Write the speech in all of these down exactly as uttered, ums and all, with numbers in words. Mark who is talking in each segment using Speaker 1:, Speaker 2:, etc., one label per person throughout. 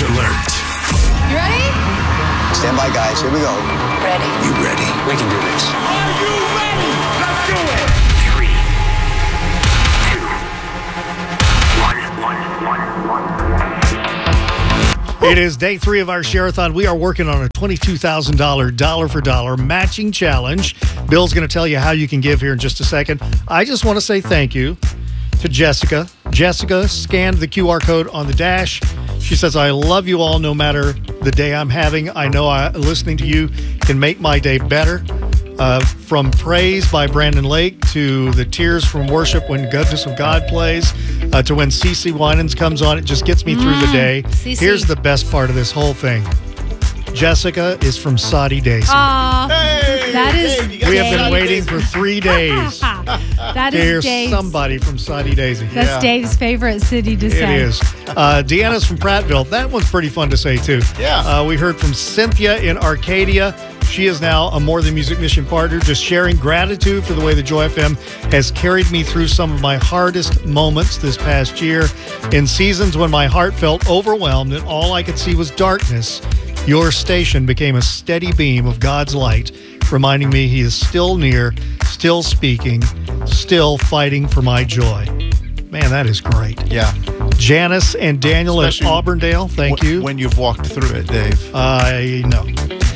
Speaker 1: alert.
Speaker 2: You ready?
Speaker 3: Stand by, guys. Here we go.
Speaker 2: Ready.
Speaker 1: You ready?
Speaker 3: We can do this.
Speaker 4: Are you ready? Let's do it.
Speaker 1: Three, two, one, one, one, one.
Speaker 5: It is day three of our Share-a-thon. We are working on a twenty-two thousand dollars dollar for dollar matching challenge. Bill's going to tell you how you can give here in just a second. I just want to say thank you to Jessica. Jessica scanned the Q R code on the dash. She says, I love you all no matter the day I'm having. I know I, listening to you can make my day better. Uh, from Praise by Brandon Lake to the Tears from Worship when Goodness of God plays uh, to when CeCe Winans comes on. It just gets me through the day.
Speaker 6: Cece.
Speaker 5: Here's the best part of this whole thing. Jessica is from Saudi Daisy.
Speaker 6: Aw,
Speaker 4: Hey,
Speaker 6: that is
Speaker 4: Dave, you got
Speaker 5: we have been
Speaker 6: Dave.
Speaker 5: waiting for three days
Speaker 6: That
Speaker 5: to
Speaker 6: is
Speaker 5: hear
Speaker 6: Dave's.
Speaker 5: somebody from Saudi Daisy.
Speaker 6: That's
Speaker 4: Yeah.
Speaker 6: Dave's favorite city to
Speaker 5: It
Speaker 6: say.
Speaker 5: is. Uh, Deanna's from Prattville. That one's pretty fun to say, too.
Speaker 4: Yeah.
Speaker 5: Uh, we heard from Cynthia in Arcadia. She is now a More Than Music Mission partner, just sharing gratitude for the way the Joy F M has carried me through some of my hardest moments this past year. In seasons when my heart felt overwhelmed and all I could see was darkness, your station became a steady beam of God's light, reminding me He is still near, still speaking, still fighting for my joy. Man, that is great.
Speaker 4: Yeah.
Speaker 5: Janice and Daniel
Speaker 4: Especially
Speaker 5: at Auburndale, thank
Speaker 4: w-
Speaker 5: you.
Speaker 4: When you've walked through it, Dave.
Speaker 5: I know.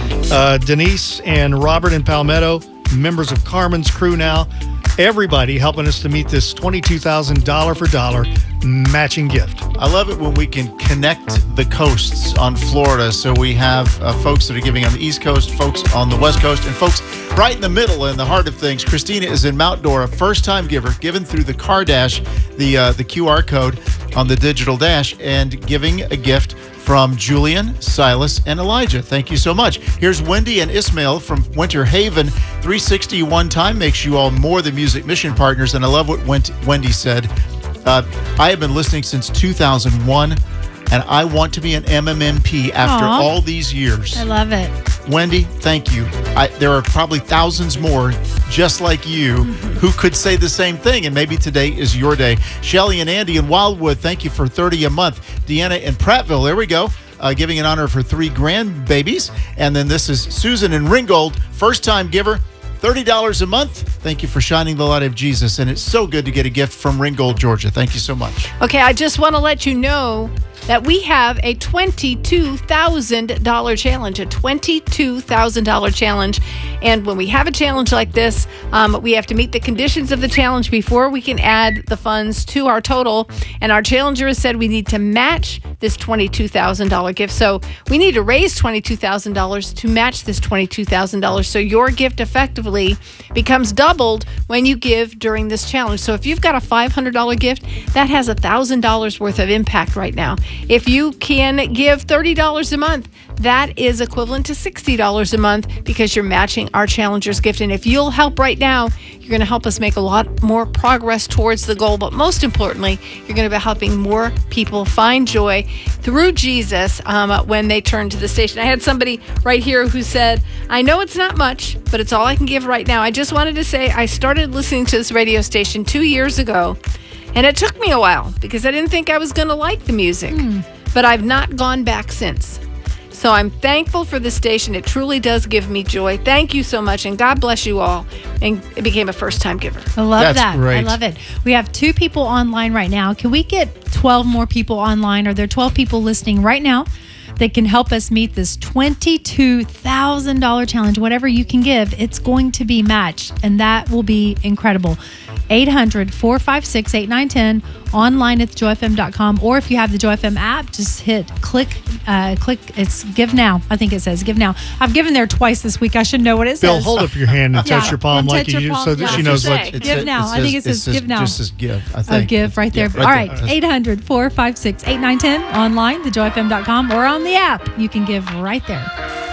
Speaker 5: Uh, Denise and Robert in Palmetto, members of Carmen's crew now. Everybody helping us to meet this twenty-two thousand dollars for dollar matching gift.
Speaker 4: I love it when we can connect the coasts on Florida. So we have uh, folks that are giving on the East Coast, folks on the West Coast, and folks right in the middle in the heart of things. Christina is in Mount Dora, first-time giver, given through the car dash, the uh, the Q R code on the digital dash, and giving a gift from Julian, Silas, and Elijah. Thank you so much. Here's Wendy and Ismail from Winter Haven. three sixty one time makes you all More Than Music Mission partners, and I love what Wendy said. Uh, I have been listening since two thousand one, and I want to be an M M M P after
Speaker 6: Aw.
Speaker 4: all these years.
Speaker 6: I love it.
Speaker 4: Wendy, thank you. I, there are probably thousands more just like you who could say the same thing, and maybe today is your day. Shelly and Andy in Wildwood, thank you for thirty a month. Deanna in Prattville, there we go, uh, giving in honor of her three grandbabies. And then this is Susan in Ringgold, first-time giver, thirty dollars a month. Thank you for shining the light of Jesus, and it's so good to get a gift from Ringgold, Georgia. Thank you so much.
Speaker 7: Okay, I just want to let you know that we have a twenty-two thousand dollars challenge, a twenty-two thousand dollars challenge. And when we have a challenge like this, um, we have to meet the conditions of the challenge before we can add the funds to our total. And our challenger has said we need to match this twenty-two thousand dollars gift. So we need to raise twenty-two thousand dollars to match this twenty-two thousand dollars. So your gift effectively becomes doubled when you give during this challenge. So if you've got a five hundred dollars gift, that has one thousand dollars worth of impact right now. If you can give thirty dollars a month, that is equivalent to sixty dollars a month because you're matching our challenger's gift. And if you'll help right now, you're going to help us make a lot more progress towards the goal. But most importantly, you're going to be helping more people find joy through Jesus um, when they turn to the station. I had somebody right here who said, I know it's not much, but it's all I can give right now. I just wanted to say I started listening to this radio station two years ago, and it took me a while because I didn't think I was going to like the music, mm. but I've not gone back since. So I'm thankful for the station. It truly does give me joy. Thank you so much, and God bless you all. And it became a first-time giver.
Speaker 6: I love
Speaker 4: That's
Speaker 6: that.
Speaker 4: great.
Speaker 6: I love it. We have two people online right now. Can we get twelve more people online? Are there twelve people listening right now that can help us meet this twenty-two thousand dollars challenge? Whatever you can give, it's going to be matched, and that will be incredible. eight hundred, four five six, eight nine one zero, online at joy f m dot com, or if you have the Joy F M app, just hit click, uh, click, it's give now. I think it says give now. I've given there twice this week. I should know what it
Speaker 5: Bill,
Speaker 6: says.
Speaker 5: hold up your hand and touch
Speaker 6: Yeah,
Speaker 5: your palm
Speaker 6: and
Speaker 5: like
Speaker 6: touch
Speaker 5: you
Speaker 6: your
Speaker 5: do
Speaker 6: palm,
Speaker 5: so that
Speaker 6: yeah.
Speaker 5: she
Speaker 7: What's
Speaker 5: knows
Speaker 7: it
Speaker 5: what.
Speaker 7: say?
Speaker 4: It
Speaker 6: Give
Speaker 4: says-
Speaker 6: now.
Speaker 4: it
Speaker 6: I think it
Speaker 4: says-
Speaker 6: says give now.
Speaker 4: Just says give, I
Speaker 6: Oh,
Speaker 4: think.
Speaker 6: give right there.
Speaker 4: Yeah,
Speaker 6: All right,
Speaker 4: there.
Speaker 6: eight hundred, four five six, eight nine one zero, online, the joy f m dot com, or on the app. You can give right there.